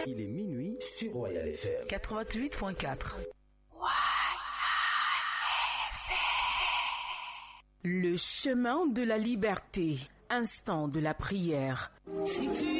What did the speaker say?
Il est minuit sur Royal FM 88.4. Le chemin de la liberté, instant de la prière.